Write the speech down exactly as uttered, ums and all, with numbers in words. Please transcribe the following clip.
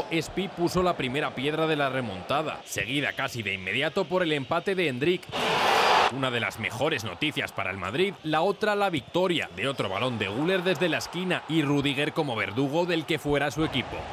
embargo, Espi puso la primera piedra de la remontada, seguida casi de inmediato por el empate de Endrick. Una de las mejores noticias para el Madrid, la otra la victoria de otro balón de Güler desde la esquina y Rüdiger como verdugo del que fuera su equipo.